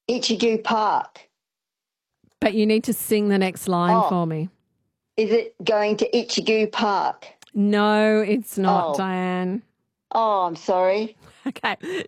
Ichigu Park. But you need to sing the next line Oh, for me. is it going to Ichigu Park? No, it's not, Oh, Diane. oh, I'm sorry. Okay.